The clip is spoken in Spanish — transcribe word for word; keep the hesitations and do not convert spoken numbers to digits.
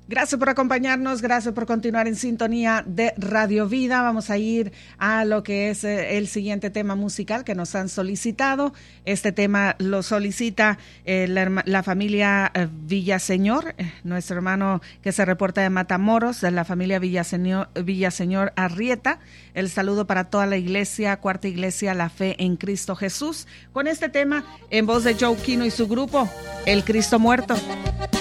Gracias por acompañarnos, gracias por continuar en sintonía de Radio Vida. Vamos a ir a lo que es eh, el siguiente tema musical que nos han solicitado. Este tema lo solicita eh, la, la familia eh, Villaseñor, eh, nuestro hermano que se reporta de Matamoros, de la familia Villaseñor, Villaseñor Arrieta. El saludo para toda la iglesia, Cuarta Iglesia, La Fe en Cristo Jesús. Con este tema, en voz de Joe Quino y su grupo, El Cristo Muerto.